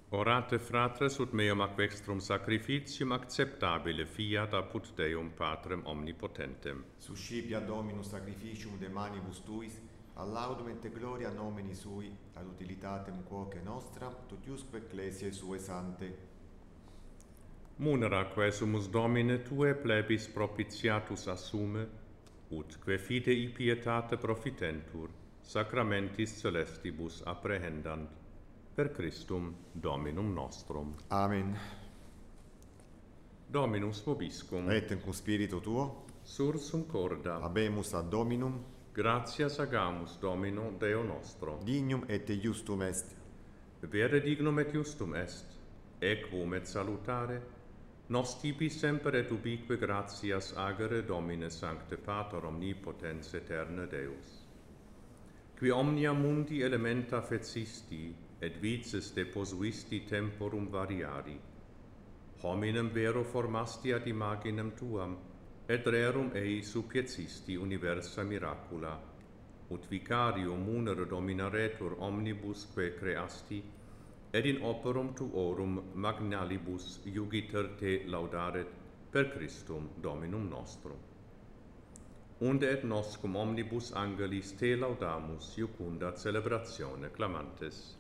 Orate fratres ut meum ac vextrum sacrificium acceptabile fiat apud Deum Patrem omnipotentem. Suscipia Dominus sacrificium de manibus tuis, ad laudum et gloria nomini sui, ad utilitatem quoque nostra, totiusque ecclesiae sue sante. Munera quesumus Domine Tue plebis propitiatus assume, ut que fidei pietate profitentur, sacramentis celestibus apprehendant, per Christum Dominum nostrum. Amen. Dominus vobiscum, Et cum spiritu tuo, sursum corda, habemus ad Dominum, gratias agamus Domino Deo nostro. dignum et justum est. Vere dignum et justum est, equum et salutare, nos tibi semper et ubique gratias agere Domine Sancte Pater omnipotens aeterne Deus. Qui omnia mundi elementa fecisti, et vices deposuisti temporum variari, hominem vero formasti ad imaginem tuam, et rerum ei supiecisti universa miracula, ut vicarium munere dominaretur omnibus que creasti, et in operum tuorum magnalibus iugiter te laudaret per Christum Dominum nostrum. Unde et nos cum omnibus angelis te laudamus iucunda celebratione clamantes.